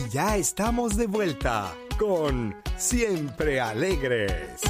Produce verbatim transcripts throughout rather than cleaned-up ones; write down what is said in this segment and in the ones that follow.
ya estamos de vuelta con Siempre Alegres.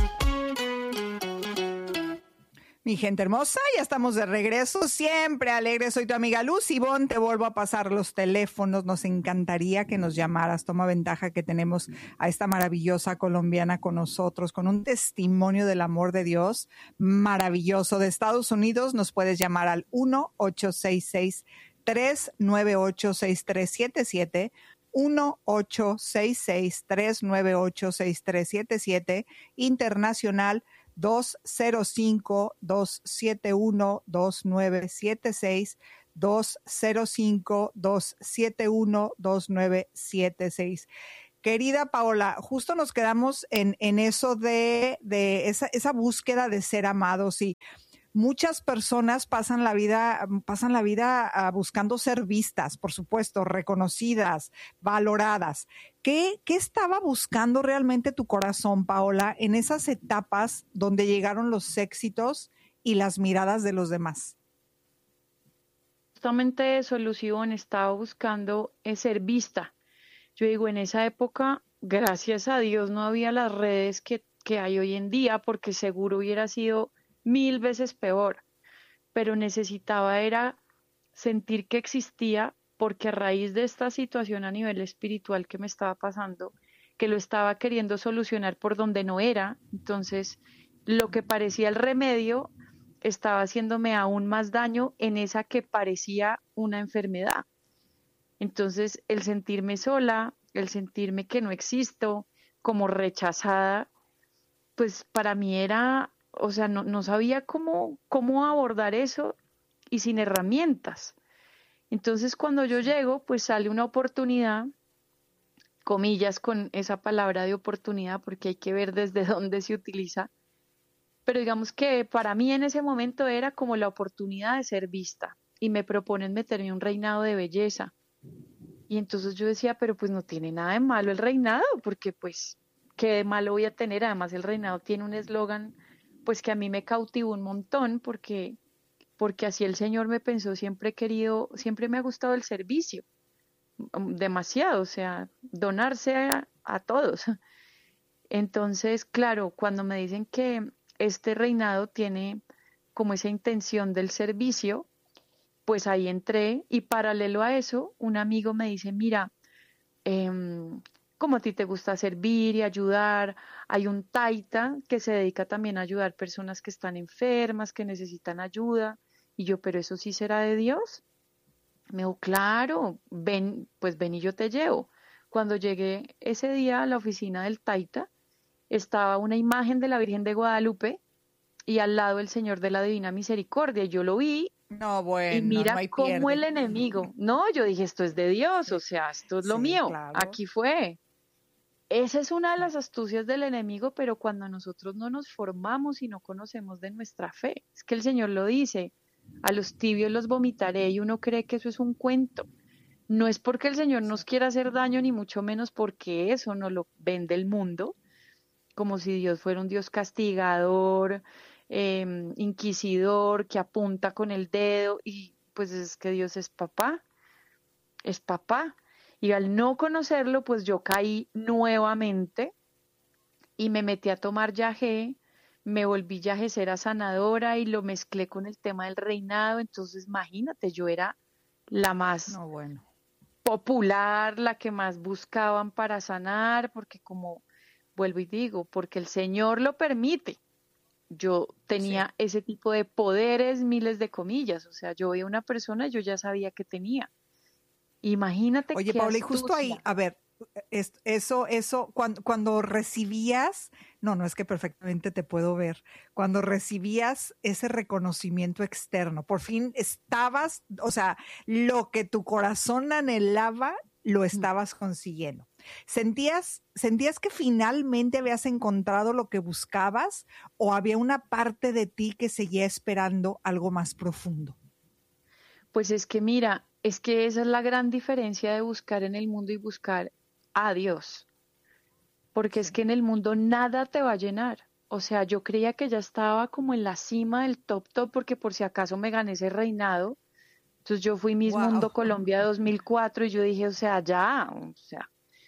Mi gente hermosa, ya estamos de regreso, siempre alegre. Soy tu amiga Luz Ivonne, te vuelvo a pasar los teléfonos. Nos encantaría que nos llamaras. Toma ventaja que tenemos a esta maravillosa colombiana con nosotros, con un testimonio del amor de Dios maravilloso. De Estados Unidos nos puedes llamar al uno ocho seis seis, tres nueve ocho, seis tres siete siete, uno ocho seis seis, tres nueve ocho, seis tres siete siete, internacional dos cero cinco, dos siete uno, dos nueve siete seis, dos cero cinco, dos siete uno, dos nueve siete seis. Querida Paola, justo nos quedamos en, en eso de, de esa, esa búsqueda de ser amados, y muchas personas pasan la vida, pasan la vida uh, buscando ser vistas, por supuesto, reconocidas, valoradas. ¿Qué, ¿Qué estaba buscando realmente tu corazón, Paola, en esas etapas donde llegaron los éxitos y las miradas de los demás? Justamente eso, Lucibón, estaba buscando eh, ser vista. Yo digo, en esa época, gracias a Dios, no había las redes que, que hay hoy en día, porque seguro hubiera sido mil veces peor, pero necesitaba era sentir que existía, porque a raíz de esta situación a nivel espiritual que me estaba pasando, que lo estaba queriendo solucionar por donde no era, entonces lo que parecía el remedio estaba haciéndome aún más daño en esa que parecía una enfermedad. Entonces el sentirme sola, el sentirme que no existo, como rechazada, pues para mí era, o sea, no, no sabía cómo, cómo abordar eso y sin herramientas. Entonces cuando yo llego, pues sale una oportunidad, comillas con esa palabra de oportunidad, porque hay que ver desde dónde se utiliza, pero digamos que para mí en ese momento era como la oportunidad de ser vista, y me proponen meterme un reinado de belleza. Y entonces yo decía, pero pues no tiene nada de malo el reinado, porque pues, ¿qué de malo voy a tener? Además el reinado tiene un eslogan, pues que a mí me cautivó un montón, porque, porque así el Señor me pensó. Siempre he querido, siempre me ha gustado el servicio, demasiado, o sea, donarse a, a todos. Entonces, claro, cuando me dicen que este reinado tiene como esa intención del servicio, pues ahí entré, y paralelo a eso, un amigo me dice, mira, eh, como a ti te gusta servir y ayudar, hay un taita que se dedica también a ayudar personas que están enfermas, que necesitan ayuda. Y yo, pero eso sí será de Dios. Me dijo, claro, ven, pues ven y yo te llevo. Cuando llegué ese día a la oficina del taita, estaba una imagen de la Virgen de Guadalupe y al lado el Señor de la Divina Misericordia. Yo lo vi. No, Y bueno, no mira hay cómo pierde. el enemigo, no, yo dije, esto es de Dios, o sea, esto es lo Sí, mío, claro. aquí fue. Esa es una de las astucias del enemigo, pero cuando nosotros no nos formamos y no conocemos de nuestra fe, es que el Señor lo dice, a los tibios los vomitaré, y uno cree que eso es un cuento. No es porque el Señor nos quiera hacer daño, ni mucho menos porque eso no lo vende el mundo, como si Dios fuera un Dios castigador, eh, inquisidor, que apunta con el dedo, y pues es que Dios es papá, es papá. Y al no conocerlo, pues yo caí nuevamente y me metí a tomar yagé, me volví yagecera sanadora y lo mezclé con el tema del reinado. Entonces, imagínate, yo era la más No, bueno. popular, la que más buscaban para sanar, porque como vuelvo y digo, porque el Señor lo permite. Yo tenía Sí. ese tipo de poderes, miles de comillas, o sea, yo veía una persona, yo ya sabía que tenía. Imagínate Oye, qué Paola, y justo ahí, astucia. a ver, es- eso, eso, cuando, cuando recibías, no, no es que perfectamente te puedo ver, cuando recibías ese reconocimiento externo, por fin estabas, o sea, lo que tu corazón anhelaba, lo estabas consiguiendo. ¿Sentías, sentías que finalmente habías encontrado lo que buscabas, o había una parte de ti que seguía esperando algo más profundo? Pues es que mira, es que esa es la gran diferencia de buscar en el mundo y buscar a Dios, porque es Sí. que en el mundo nada te va a llenar. O sea, yo creía que ya estaba como en la cima del top top, porque por si acaso me gané ese reinado. Entonces yo fui Miss Mundo Wow. Colombia dos mil cuatro y yo dije, o sea, ya, o sea,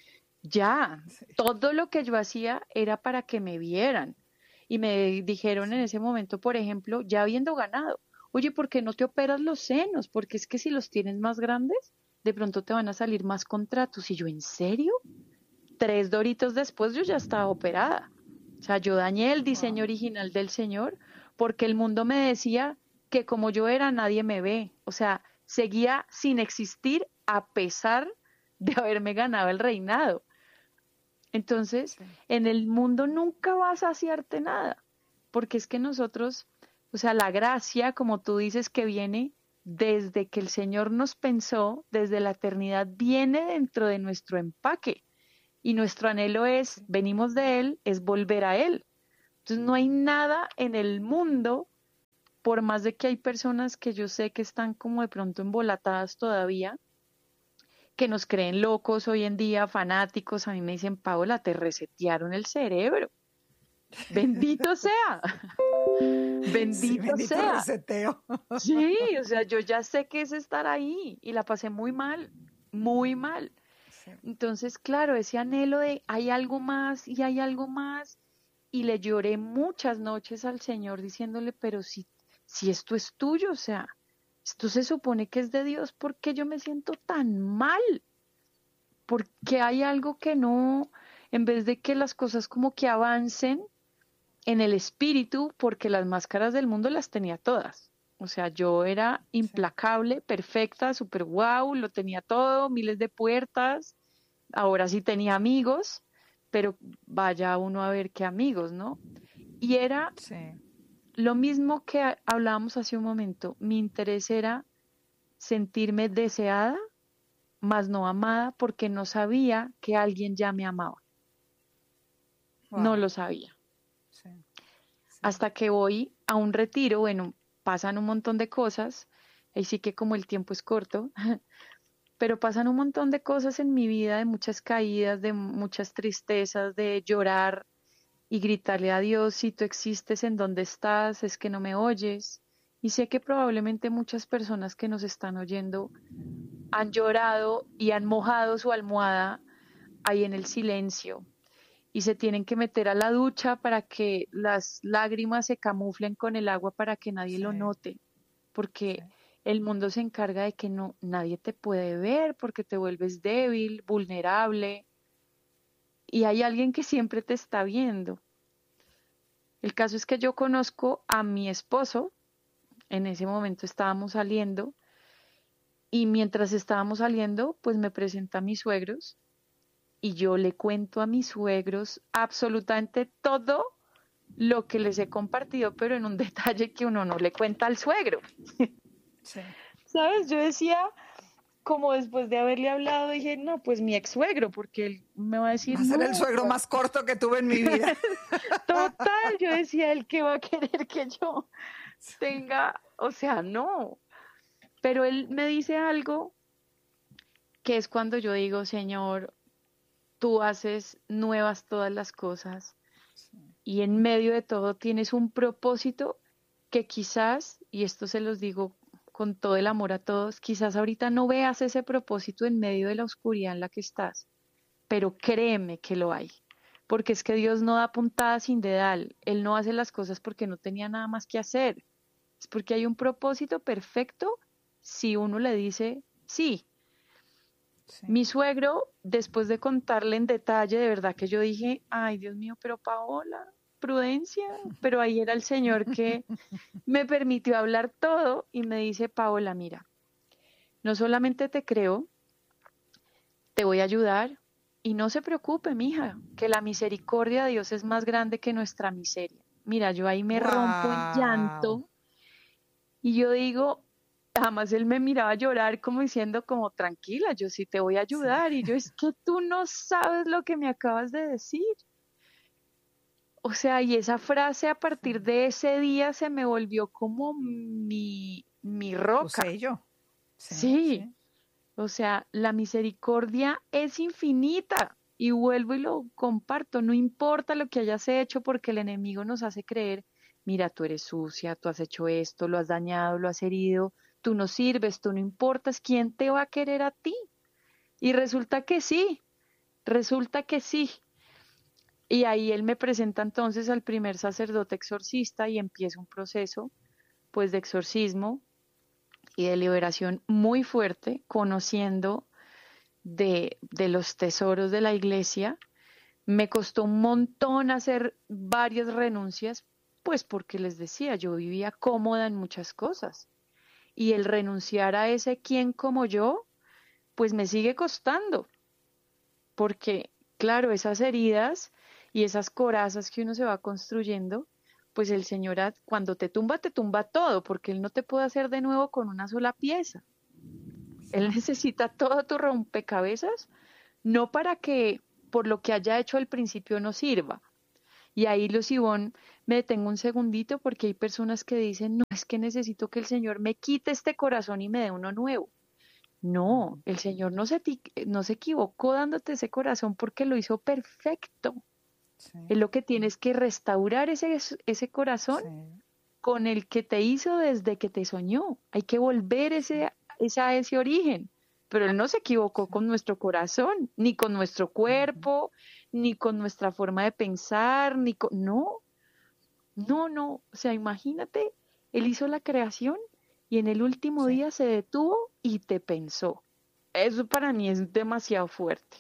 Ya, Sí. todo lo que yo hacía era para que me vieran. Y me dijeron en ese momento, por ejemplo, ya habiendo ganado, oye, ¿por qué no te operas los senos? Porque es que si los tienes más grandes, de pronto te van a salir más contratos. Y yo, ¿en serio? Tres doritos después yo ya estaba operada. O sea, yo dañé el diseño Wow. original del Señor porque el mundo me decía que como yo era, nadie me ve. O sea, seguía sin existir a pesar de haberme ganado el reinado. Entonces, Sí. en el mundo nunca vas a saciarte nada, porque es que nosotros, o sea, la gracia, como tú dices, que viene desde que el Señor nos pensó, desde la eternidad, viene dentro de nuestro empaque. Y nuestro anhelo es, venimos de Él, es volver a Él. Entonces, no hay nada en el mundo, por más de que hay personas que yo sé que están como de pronto embolatadas todavía, que nos creen locos hoy en día, fanáticos, a mí me dicen, Paola, te resetearon el cerebro. Bendito sea, Sí, bendito bendito sea. reseteo. Sí, o sea, yo ya sé qué es estar ahí y la pasé muy mal, muy mal. Sí. Entonces, claro, ese anhelo de hay algo más y hay algo más. Y le lloré muchas noches al Señor diciéndole, pero si, si esto es tuyo, o sea, esto se supone que es de Dios, ¿por qué yo me siento tan mal? Porque hay algo que no, en vez de que las cosas como que avancen en el espíritu, porque las máscaras del mundo las tenía todas. O sea, yo era Sí. implacable, perfecta, super wow, lo tenía todo, miles de puertas. Ahora sí tenía amigos, pero vaya uno a ver qué amigos, ¿no? Y era Sí. lo mismo que ha- hablábamos hace un momento. Mi interés era sentirme deseada, mas no amada, porque no sabía que alguien ya me amaba. No Wow. lo sabía. Sí. Sí. Hasta que voy a un retiro, bueno, pasan un montón de cosas, ahí sí que como el tiempo es corto, pero pasan un montón de cosas en mi vida, de muchas caídas, de muchas tristezas, de llorar y gritarle a Dios, si tú existes, en dónde estás, es que no me oyes. Y sé que probablemente muchas personas que nos están oyendo han llorado y han mojado su almohada ahí en el silencio y se tienen que meter a la ducha para que las lágrimas se camuflen con el agua para que nadie lo Sí. note, Sí. porque el mundo se encarga de que no nadie te puede ver porque te vuelves débil, vulnerable y hay alguien que siempre te está viendo. El caso es que yo conozco a mi esposo, en ese momento estábamos saliendo y mientras estábamos saliendo, pues me presenta a mis suegros y yo le cuento a mis suegros absolutamente todo lo que les he compartido, pero en un detalle que uno no le cuenta al suegro. Sí. ¿Sabes? Yo decía, como después de haberle hablado, dije, no, pues mi ex suegro, porque él me va a decir, Va a ser el no, suegro más corto que tuve en mi vida. total, yo decía, él que va a querer que yo tenga, o sea, no. Pero él me dice algo que es cuando yo digo, Señor, tú haces nuevas todas las cosas y en medio de todo tienes un propósito que quizás, y esto se los digo con todo el amor a todos, quizás ahorita no veas ese propósito en medio de la oscuridad en la que estás, pero créeme que lo hay, porque es que Dios no da puntada sin dedal, Él no hace las cosas porque no tenía nada más que hacer, es porque hay un propósito perfecto si uno le dice sí. Sí. Mi suegro, después de contarle en detalle, de verdad que yo dije, ay Dios mío, pero Paola, prudencia, pero ahí era el Señor que me permitió hablar todo y me dice, Paola, mira, no solamente te creo, te voy a ayudar y no se preocupe, mija, que la misericordia de Dios es más grande que nuestra miseria. Mira, yo ahí me rompo en Wow. llanto y yo digo, jamás él me miraba llorar como diciendo como tranquila, yo sí te voy a Sí. ayudar y yo es que tú no sabes lo que me acabas de decir. O sea, y esa frase a partir de ese día se me volvió como mi, mi Tu roca. sello. Sí, Sí, sí. o sea, la misericordia es infinita y vuelvo y lo comparto. No importa lo que hayas hecho porque el enemigo nos hace creer, mira, tú eres sucia, tú has hecho esto, lo has dañado, lo has herido, tú no sirves, tú no importas, ¿quién te va a querer a ti? Y resulta que sí, Resulta que sí. Y ahí él me presenta entonces al primer sacerdote exorcista y empieza un proceso pues de exorcismo y de liberación muy fuerte, conociendo de, de los tesoros de la iglesia. Me costó un montón hacer varias renuncias, pues porque les decía, yo vivía cómoda en muchas cosas. Y el renunciar a ese quién como yo, pues me sigue costando, porque claro, esas heridas y esas corazas que uno se va construyendo, pues el Señor a- cuando te tumba, te tumba todo, porque Él no te puede hacer de nuevo con una sola pieza. Él necesita todo tu rompecabezas, no para que por lo que haya hecho al principio no sirva. Y ahí, Luz Ivonne, me detengo un segundito porque hay personas que dicen, no, es que necesito que el Señor me quite este corazón y me dé uno nuevo. No, el Señor no se, ti- no se equivocó dándote ese corazón porque lo hizo perfecto. Sí, Es lo que tienes que restaurar ese, ese corazón sí, con el que te hizo desde que te soñó. Hay que volver sí, ese, ese a ese origen. Pero Él no se equivocó sí. con nuestro corazón, ni con nuestro Ujú. cuerpo, ni con nuestra forma de pensar, ni con... No, no, no. O sea, imagínate, Él hizo la creación y en el último Sí. día se detuvo y te pensó. Eso para mí es demasiado fuerte.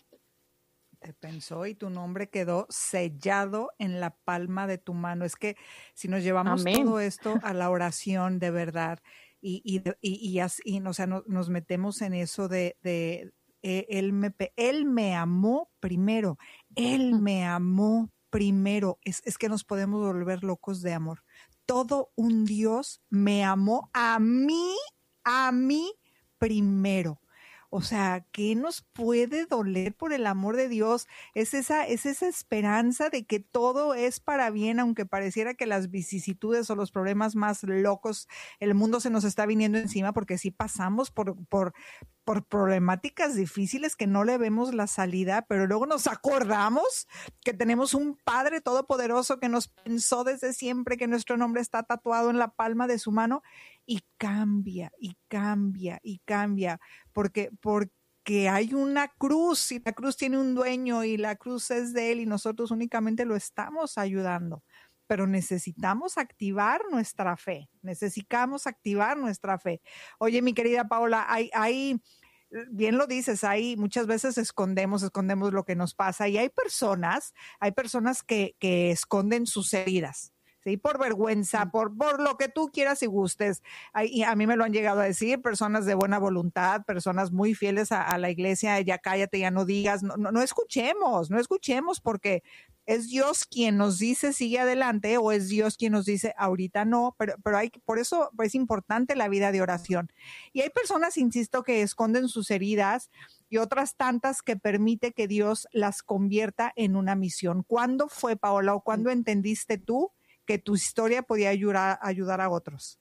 Te pensó y tu nombre quedó sellado en la palma de tu mano. Es que si nos llevamos Amén. todo esto a la oración de verdad y, y, de- y, y así, y, o sea, no- nos metemos en eso de, de eh, él, me, pe- él me amó primero, él me amó primero. Es, es que nos podemos volver locos de amor. Todo un Dios me amó a mí, a mí primero. O sea, ¿qué nos puede doler por el amor de Dios? Es esa, es esa esperanza de que todo es para bien, aunque pareciera que las vicisitudes o los problemas más locos, el mundo se nos está viniendo encima, porque sí pasamos por, por, por problemáticas difíciles que no le vemos la salida, pero luego nos acordamos que tenemos un Padre Todopoderoso que nos pensó desde siempre, que nuestro nombre está tatuado en la palma de su mano, y cambia, y cambia, y cambia, porque, porque hay una cruz y la cruz tiene un dueño y la cruz es de él y nosotros únicamente lo estamos ayudando. Pero necesitamos activar nuestra fe, necesitamos activar nuestra fe. Oye, mi querida Paola, hay, hay, bien lo dices, hay muchas veces escondemos, escondemos lo que nos pasa y hay personas, hay personas que, que esconden sus heridas. Sí, por vergüenza, por, por lo que tú quieras y gustes. Ay, a mí me lo han llegado a decir personas de buena voluntad, personas muy fieles a, a la iglesia, ya cállate, ya no digas, no, no, no escuchemos, no escuchemos porque es Dios quien nos dice sigue adelante o es Dios quien nos dice ahorita no, pero, pero hay, por eso es importante la vida de oración. Y hay personas, insisto, que esconden sus heridas y otras tantas que permite que Dios las convierta en una misión. ¿Cuándo fue, Paola, o cuándo entendiste tú que tu historia podía ayudar, ayudar a otros?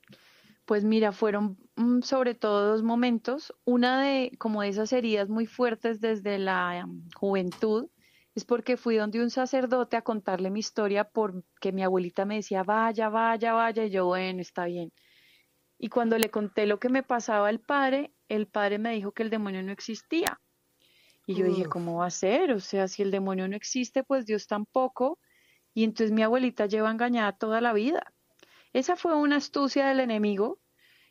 Pues mira, fueron mm, sobre todo dos momentos. Una de como de esas heridas muy fuertes desde la mm, juventud, es porque fui donde un sacerdote a contarle mi historia porque mi abuelita me decía, vaya, vaya, vaya, y yo, bueno, está bien. Y cuando le conté lo que me pasaba al padre, el padre me dijo que el demonio no existía. Y yo dije, Uf. ¿cómo va a ser? O sea, si el demonio no existe, pues Dios tampoco. Y entonces mi abuelita lleva engañada toda la vida. Esa fue una astucia del enemigo.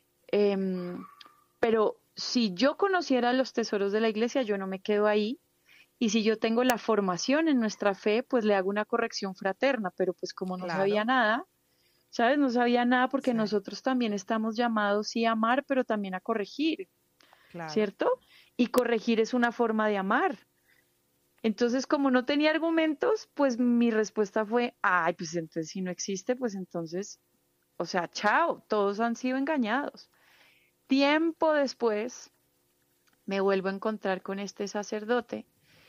Em, pero si yo conociera los tesoros de la iglesia, yo no me quedo ahí. Y si yo tengo la formación en nuestra fe, pues le hago una corrección fraterna. Pero pues como no sabía Claro, nada, ¿sabes? No sabía nada porque sí, nosotros también estamos llamados sí a amar, pero también a corregir, claro. ¿cierto? Y corregir es una forma de amar. Entonces, como no tenía argumentos, pues mi respuesta fue, ay, pues entonces si no existe, pues entonces, o sea, chao, todos han sido engañados. Tiempo después me vuelvo a encontrar con este sacerdote.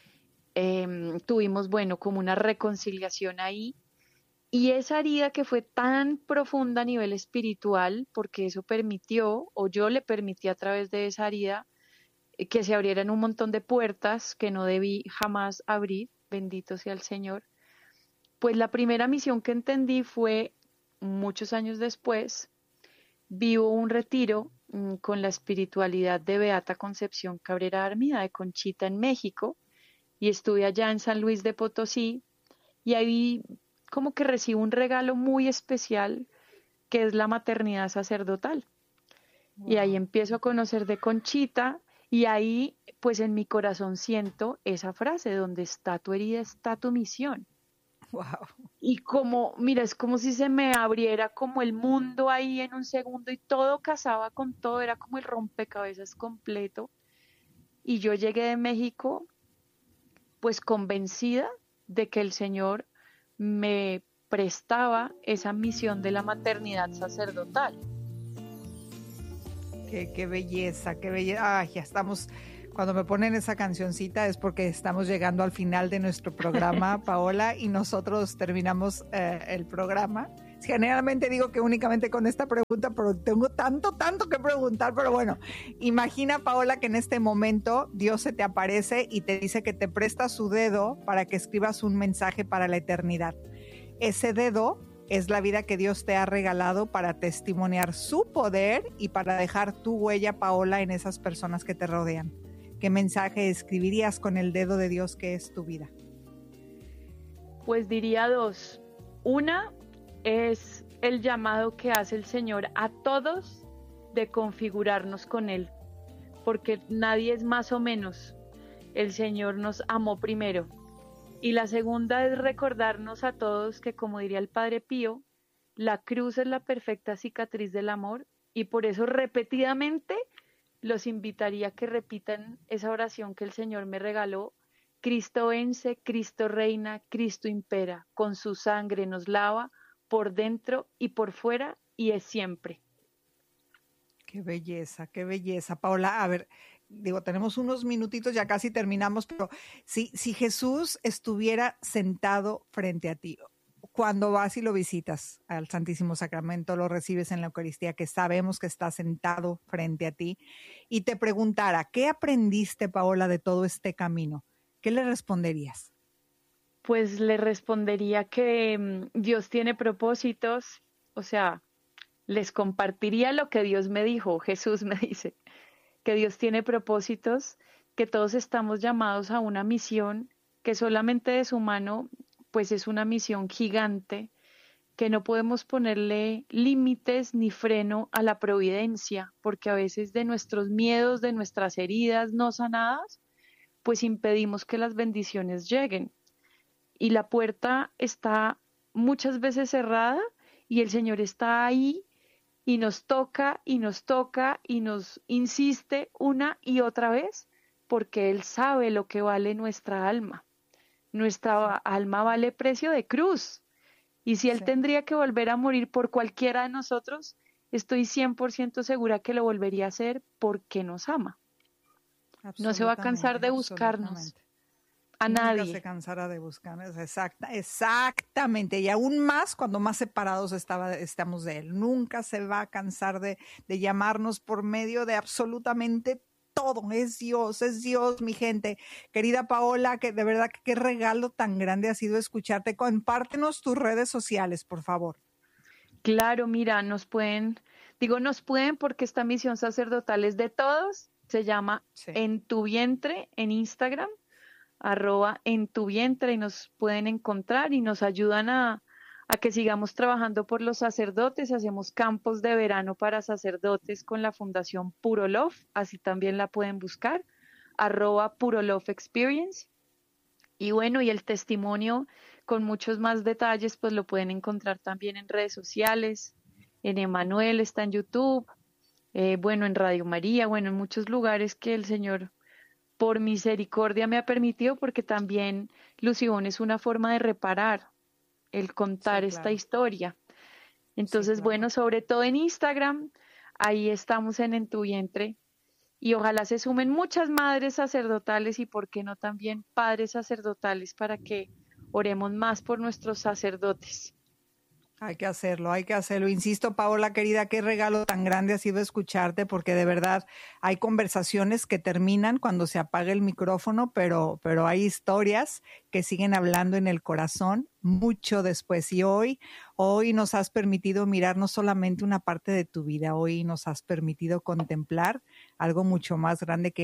Em, tuvimos, bueno, como una reconciliación ahí. Y esa herida que fue tan profunda a nivel espiritual, porque eso permitió, o yo le permití a través de esa herida, eh, que se abrieran un montón de puertas que no debí jamás abrir, bendito sea el Señor. Pues la primera misión que entendí fue, muchos años después, vivo un retiro mm, con la espiritualidad de Beata Concepción Cabrera Armida de Conchita en México, y estuve allá en San Luis de Potosí y ahí como que recibo un regalo muy especial que es la maternidad sacerdotal. Wow. Y ahí empiezo a conocer de Conchita y ahí pues en mi corazón siento esa frase, donde está tu herida está tu misión. Wow. Y como, mira, es como si se me abriera como el mundo ahí en un segundo y todo casaba con todo, era como el rompecabezas completo. Y yo llegué de México pues convencida de que el Señor me prestaba esa misión de la maternidad sacerdotal. Qué, qué belleza, qué belleza. Ay, ya estamos, cuando me ponen esa cancioncita es porque estamos llegando al final de nuestro programa, Paola, y nosotros terminamos eh, el programa. Generalmente digo que únicamente con esta pregunta, pero tengo tanto, tanto que preguntar, pero bueno, imagina, Paola, que en este momento Dios se te aparece y te dice que te presta su dedo para que escribas un mensaje para la eternidad. Ese dedo es la vida que Dios te ha regalado para testimoniar su poder y para dejar tu huella, Paola, en esas personas que te rodean. ¿Qué mensaje escribirías con el dedo de Dios que es tu vida? Pues diría dos. Una es el llamado que hace el Señor a todos de configurarnos con Él, porque nadie es más o menos. El Señor nos amó primero. Y la segunda es recordarnos a todos que, como diría el Padre Pío, la cruz es la perfecta cicatriz del amor, y por eso repetidamente los invitaría a que repitan esa oración que el Señor me regaló: Cristo vence, Cristo reina, Cristo impera, con su sangre nos lava por dentro y por fuera, y es siempre. Qué belleza, qué belleza, Paola. A ver, digo, tenemos unos minutitos, ya casi terminamos, pero si, si Jesús estuviera sentado frente a ti, cuando vas y lo visitas al Santísimo Sacramento, lo recibes en la Eucaristía, que sabemos que está sentado frente a ti, y te preguntara, ¿qué aprendiste, Paola, de todo este camino? ¿Qué le responderías? Pues le respondería que um, Dios tiene propósitos, o sea, les compartiría lo que Dios me dijo. Jesús me dice que Dios tiene propósitos, que todos estamos llamados a una misión, que solamente de su mano, pues es una misión gigante, que no podemos ponerle límites ni freno a la providencia, porque a veces de nuestros miedos, de nuestras heridas no sanadas, pues impedimos que las bendiciones lleguen. Y la puerta está muchas veces cerrada y el Señor está ahí y nos toca y nos toca y nos insiste una y otra vez, porque Él sabe lo que vale nuestra alma. Nuestra alma vale precio de cruz. Y si Él sí. tendría que volver a morir por cualquiera de nosotros, estoy cien por ciento segura que lo volvería a hacer porque nos ama. No se va a cansar de buscarnos. A Nunca nadie. se cansará de buscarnos, exacta, exactamente, y aún más cuando más separados estaba, estamos de Él. Nunca se va a cansar de, de llamarnos por medio de absolutamente todo. Es Dios, es Dios, mi gente. Querida Paola, que de verdad que qué regalo tan grande ha sido escucharte. Compártenos tus redes sociales, por favor. Claro, mira, nos pueden, digo nos pueden porque esta misión sacerdotal es de todos. Se llama sí. En tu vientre en Instagram, arroba en tu vientre, y nos pueden encontrar y nos ayudan a, a que sigamos trabajando por los sacerdotes. Hacemos campos de verano para sacerdotes con la Fundación Puro Love, así también la pueden buscar, arroba Puro Love Experience. Y bueno, y el testimonio con muchos más detalles pues lo pueden encontrar también en redes sociales, en Emanuel, está en YouTube, eh, bueno, en Radio María, bueno, en muchos lugares que el Señor por misericordia me ha permitido, porque también Lucibón es una forma de reparar, el contar sí, claro. esta historia. Entonces, sí, claro. bueno, sobre todo en Instagram, ahí estamos en En tu vientre, y ojalá se sumen muchas madres sacerdotales y por qué no también padres sacerdotales para que oremos más por nuestros sacerdotes. Hay que hacerlo, hay que hacerlo. Insisto, Paola, querida, qué regalo tan grande ha sido escucharte, porque de verdad hay conversaciones que terminan cuando se apaga el micrófono, pero, pero hay historias que siguen hablando en el corazón mucho después. Y hoy, hoy nos has permitido mirar no solamente una parte de tu vida, hoy nos has permitido contemplar algo mucho más grande que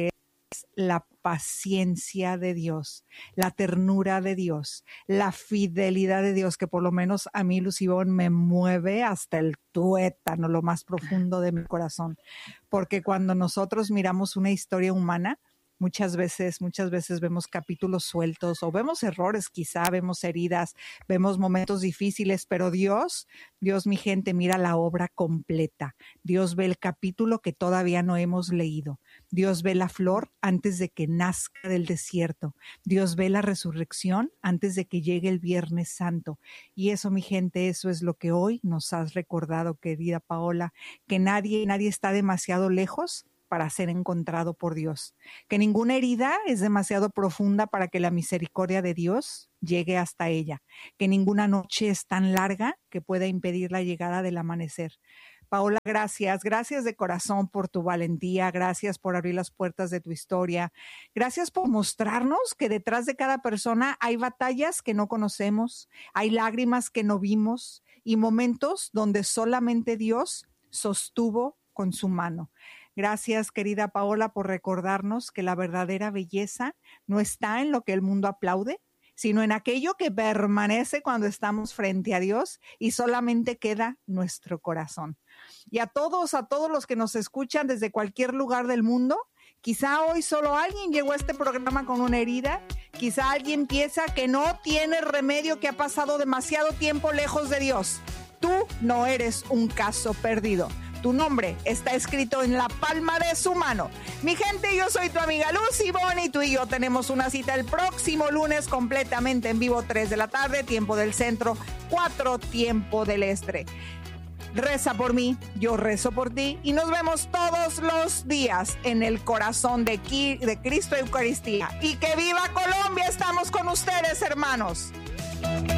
la paciencia de Dios, la ternura de Dios, la fidelidad de Dios, que por lo menos a mí, Luz Ivonne, me mueve hasta el tuétano, lo más profundo de mi corazón. Porque cuando nosotros miramos una historia humana, Muchas veces, muchas veces vemos capítulos sueltos o vemos errores, quizá vemos heridas, vemos momentos difíciles, pero Dios, Dios, mi gente, mira la obra completa. Dios ve el capítulo que todavía no hemos leído. Dios ve la flor antes de que nazca del desierto. Dios ve la resurrección antes de que llegue el Viernes Santo. Y eso, mi gente, eso es lo que hoy nos has recordado, querida Paola, que nadie, nadie está demasiado lejos para ser encontrado por Dios, que ninguna herida es demasiado profunda para que la misericordia de Dios llegue hasta ella, que ninguna noche es tan larga que pueda impedir la llegada del amanecer. Paola, gracias, gracias de corazón por tu valentía, gracias por abrir las puertas de tu historia, gracias por mostrarnos que detrás de cada persona hay batallas que no conocemos, hay lágrimas que no vimos y momentos donde solamente Dios sostuvo con su mano. Gracias, querida Paola, por recordarnos que la verdadera belleza no está en lo que el mundo aplaude, sino en aquello que permanece cuando estamos frente a Dios y solamente queda nuestro corazón. Y a todos, a todos los que nos escuchan desde cualquier lugar del mundo, quizá hoy solo alguien llegó a este programa con una herida, quizá alguien piensa que no tiene remedio, que ha pasado demasiado tiempo lejos de Dios. Tú no eres un caso perdido. Tu nombre está escrito en la palma de su mano. Mi gente, yo soy tu amiga Luz Ivonne y tú y yo tenemos una cita el próximo lunes completamente en vivo, tres de la tarde, tiempo del centro, cuatro, tiempo del este. Reza por mí, yo rezo por ti y nos vemos todos los días en el corazón de, de Cristo Eucaristía. Y que viva Colombia, estamos con ustedes, hermanos.